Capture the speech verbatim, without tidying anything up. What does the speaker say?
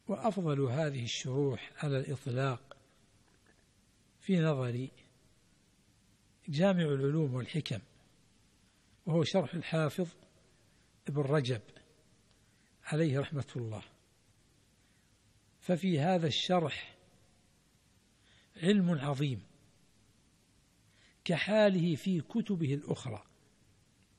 وأفضل هذه الشروح على الإطلاق في نظري جامع العلوم والحكم، وهو شرح الحافظ ابن رجب عليه رحمة الله. ففي هذا الشرح علم عظيم كحاله في كتبه الأخرى،